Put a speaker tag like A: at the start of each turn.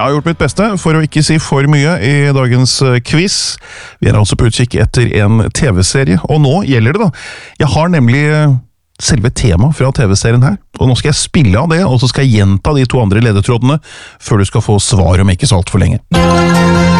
A: Jeg har gjort mitt beste for å ikke si for mye i dagens quiz. Vi altså på utkikk etter en TV-serie, og nå gjelder det da. Jeg har nemlig selve temaet fra TV-serien her, og nå skal jeg spille av det, og så skal jeg gjenta de to andre ledetrådene før du skal få svar om ikke så alt for lenge.